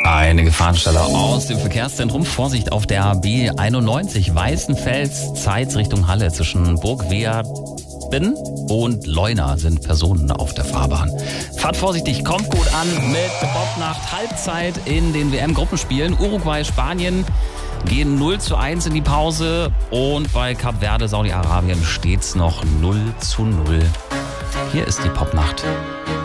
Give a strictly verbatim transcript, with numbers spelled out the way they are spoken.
Eine Gefahrenstelle aus dem Verkehrszentrum. Vorsicht auf der B einundneunzig Weißenfels, Zeitz Richtung Halle. Zwischen Burgwerden und Leuna sind Personen auf der Fahrbahn. Fahrt vorsichtig, kommt gut an mit Bobnacht Halbzeit in den W M-Gruppenspielen. Uruguay, Spanien gehen null zu eins in die Pause und bei Kap Verde, Saudi-Arabien steht's noch null zu null. Hier ist die Popnacht.